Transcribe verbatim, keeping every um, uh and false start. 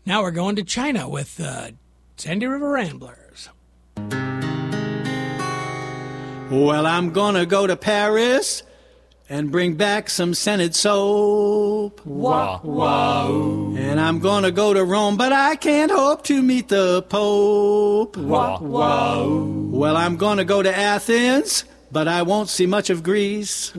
Now we're going to China with uh, Sandy River Ramblers. Well, I'm gonna go to Paris and bring back some scented soap. Wah, wah, ooh. And I'm gonna go to Rome, but I can't hope to meet the Pope. Wah, wah, ooh. Well, I'm gonna go to Athens, but I won't see much of Greece.